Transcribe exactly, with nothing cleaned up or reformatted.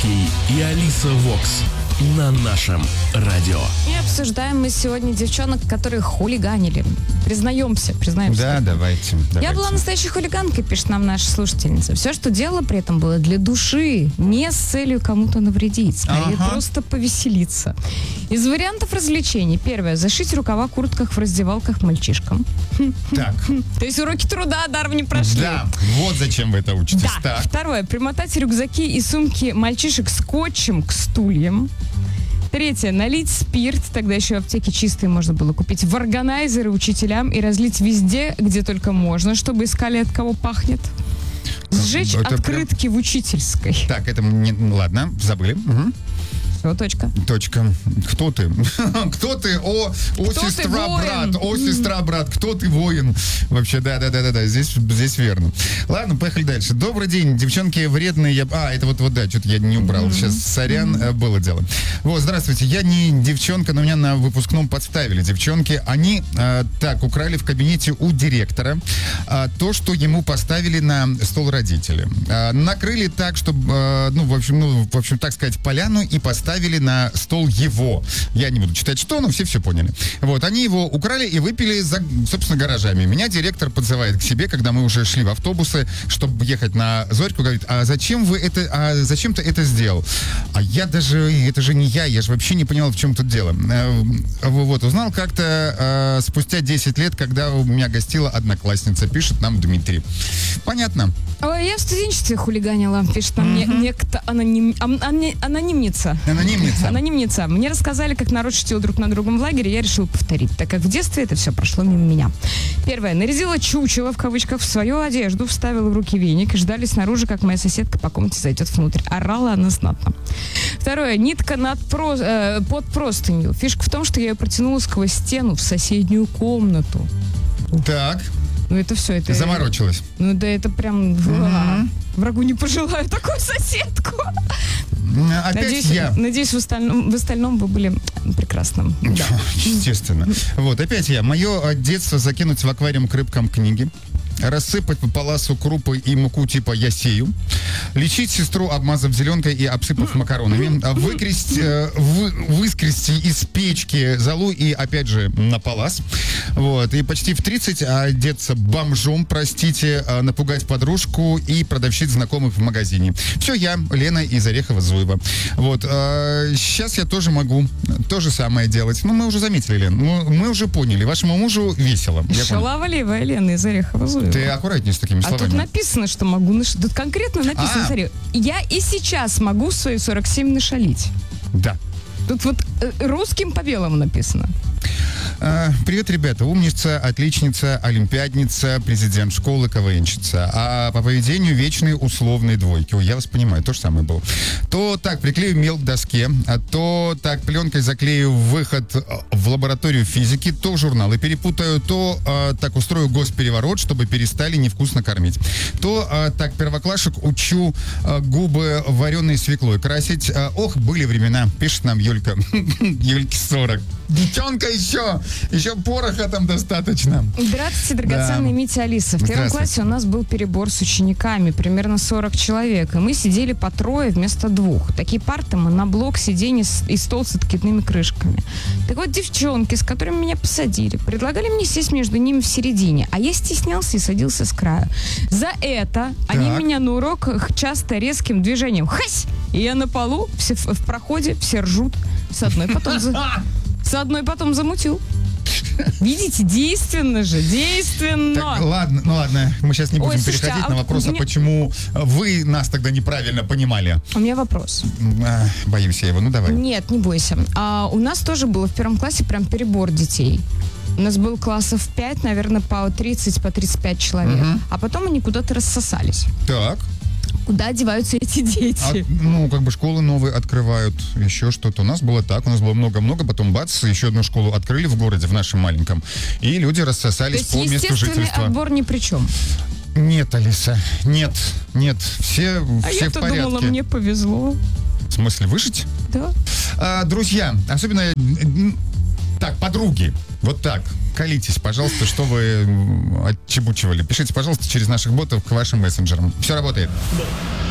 Ставицкий и Алиса Вокс на нашем радио. И обсуждаем мы сегодня девчонок, которые хулиганили. Признаемся, признаемся. Да, давайте, давайте. Я была настоящей хулиганкой, пишет нам наша слушательница. Все, что делала при этом, было для души, не с целью кому-то навредить, скорее Ага. просто повеселиться. Из вариантов развлечений. Первое. Зашить рукава в куртках в раздевалках мальчишкам. Так, То есть уроки труда даром не прошли. да, вот зачем вы это учитесь. Да. Так. Второе. Примотать рюкзаки и сумки мальчишек скотчем к стульям. Третье. Налить спирт, тогда еще в аптеке чистый можно было купить, в органайзеры учителям и разлить везде, где только можно, чтобы искали, от кого пахнет. Сжечь Это открытки прям... в учительской. Так, это мне... Ладно, забыли. Угу. Все, точка. Точка. Кто ты? Кто ты? О, о Кто сестра, ты, воин? брат. О, сестра, брат. Кто ты, воин? Вообще, да, да, да, да, да. Здесь, здесь верно. Ладно, поехали дальше. Добрый день, девчонки вредные. Я... А, это вот, вот, да, что-то я не убрал. Сейчас, сорян, mm-hmm. было дело. Вот, здравствуйте. Я не девчонка, но меня на выпускном подставили. Девчонки, они а, так украли в кабинете у директора а, то, что ему поставили на стол родители. А, накрыли так, чтобы, а, ну, в общем, ну, в общем, так сказать, поляну и поставили на стол его. Я не буду читать что, но все все поняли. Вот, они его украли и выпили за, собственно, гаражами. Меня директор подзывает к себе, когда мы уже шли в автобусы, чтобы ехать на Зорьку, говорит, а зачем вы это, а зачем ты это сделал? А я даже, это же не я, я же вообще не понял, в чем тут дело. Вот, узнал как-то спустя десять лет, когда у меня гостила одноклассница, пишет нам Дмитрий. Понятно. Ой, я в студенчестве хулиганила, пишет нам mm-hmm. некто аноним, анонимница. Анонимница. Анонимница. Мне рассказали, как народ шутил друг на другом в лагере, я решила повторить, так как в детстве это все прошло мимо меня. Первое. Нарядила чучело, в кавычках, в свою одежду, вставила в руки веник и ждали снаружи, как моя соседка по комнате зайдет внутрь. Орала она знатно. Второе. Нитка над про, э, под простынью. Фишка в том, что я ее протянула сквозь стену в соседнюю комнату. Так. Ну это все, это... Заморочилась. Ну да это прям... Mm-hmm. Врагу не пожелаю такую соседку. Опять надеюсь, я. Надеюсь, в остальном, в остальном вы были прекрасным. Да. Естественно. Вот, опять я. Мое детство закинуть в аквариум к рыбкам книги. Рассыпать по паласу крупы и муку типа «я сею», лечить сестру, обмазав зеленкой и обсыпав макаронами, выкрести, вы, выскрести из печки золу и, опять же, на палас. Вот. И почти в тридцать одеться бомжом, простите, напугать подружку и продавщиц знакомых в магазине. Все я, Лена из Орехова-Зуева. Вот. Сейчас я тоже могу то же самое делать. Ну, мы уже заметили, Лен, мы уже поняли, вашему мужу весело. Шаловливая Лена из Орехова-Зуева. Ты аккуратнее с такими словами. А тут написано, что могу... Наш... Тут конкретно написано, А. смотри, я и сейчас могу в свои сорок семь нашалить. Да. Тут вот э, русским по белому написано. А, привет, ребята. Умница, отличница, олимпиадница, президент школы, КВНщица. А по поведению вечные условные двойки. Ой, я вас понимаю, то же самое было. То так приклею мел к доске, а то так пленкой заклею выход в лабораторию физики, то журналы перепутаю, то а, так устрою госпереворот, чтобы перестали невкусно кормить. То а, так первоклашек учу а, губы вареной свеклой красить. А, ох, были времена, пишет нам Юлька. Юльке сорок. Девчонка еще, еще пороха там достаточно. Здравствуйте, драгоценный да. Митя, Алиса. В первом классе у нас был перебор с учениками, примерно сорок человек, и мы сидели по трое вместо двух. Такие парты мы на блок, сиденье и стол с откидными крышками. Так вот, девчонки, с которыми меня посадили, предлагали мне сесть между ними в середине, а я стеснялся и садился с краю. За это так. они меня на уроках часто резким движением «хась!» и я на полу, все в, в проходе, все ржут, с одной потом за... С одной потом замутил. Видите, действенно же, действенно. Так, ладно, ну ладно, мы сейчас не будем Ой, слушайте, переходить а на вопрос, меня... а почему вы нас тогда неправильно понимали. У меня вопрос. А, боюсь я его, ну давай. Нет, не бойся. А, у нас тоже было в первом классе прям перебор детей. У нас был классов пять, наверное, по тридцать, по тридцать пять человек. Угу. А потом они куда-то рассосались. Так. Куда деваются эти дети? А, ну, как бы школы новые открывают, еще что-то. У нас было так, у нас было много-много, потом бац, еще одну школу открыли в городе, в нашем маленьком, и люди рассосались по месту жительства. То есть естественный отбор ни при чем? Нет, Алиса, нет, нет, все, а все в порядке. А я-то думала, мне повезло. В смысле, выжить? Да. А, друзья, особенно, так, подруги, вот так. Колитесь, пожалуйста, что вы отчебучивали. Пишите, пожалуйста, через наших ботов к вашим мессенджерам. Все работает.